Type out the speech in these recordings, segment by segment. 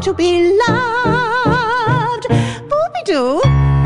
to be loved. Boopy-doo.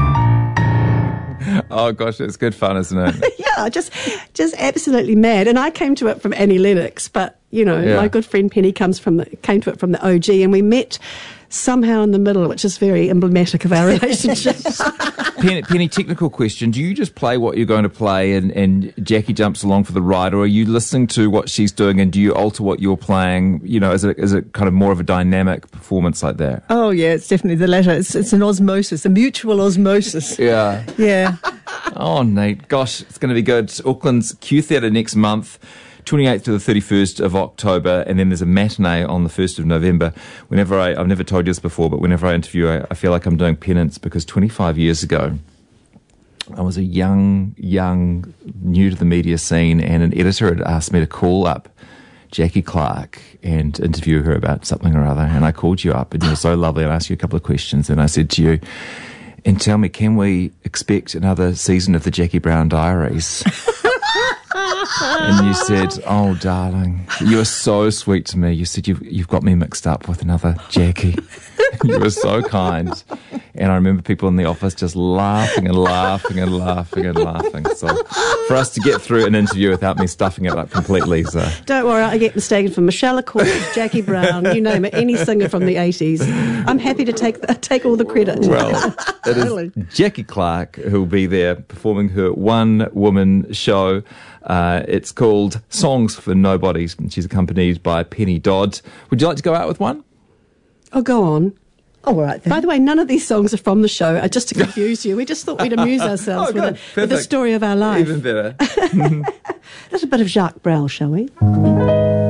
Oh gosh, it's good fun, isn't it? Yeah, just absolutely mad. And I came to it from Annie Lennox, but my good friend Penny came to it from the OG, and we met somehow in the middle, which is very emblematic of our relationship. Penny, technical question. Do you just play what you're going to play and Jackie jumps along for the ride, or are you listening to what she's doing and do you alter what you're playing? Is it kind of more of a dynamic performance like that? Oh, yeah, it's definitely the latter. It's an osmosis, a mutual osmosis. Yeah. Yeah. Oh, Nate. Gosh, it's going to be good. Auckland's Q Theatre next month. 28th to the 31st of October, and then there's a matinee on the 1st of November. I've never told you this before, but whenever I interview, I feel like I'm doing penance, because 25 years ago, I was a young, new to the media scene, and an editor had asked me to call up Jackie Clark and interview her about something or other, and I called you up, and you were so lovely, and I asked you a couple of questions, and I said to you, and tell me, can we expect another season of the Jackie Brown Diaries? And you said, oh, darling, you were so sweet to me. You said, you've got me mixed up with another Jackie. You were so kind. And I remember people in the office just laughing and laughing and laughing and laughing. So for us to get through an interview without me stuffing it up completely. So don't worry, I get mistaken for Michelle Accord, Jackie Brown, you name it, any singer from the 80s. I'm happy to take all the credit. Well, it is Jackie Clark who will be there performing her one-woman show. It's called Songs for Nobodies, and she's accompanied by Penny Dodd. Would you like to go out with one? Oh, go on. Oh, all right then. By the way, none of these songs are from the show. Just to confuse you. We just thought we'd amuse ourselves with the story of our life. Even better. There's a bit of Jacques Brel, shall we?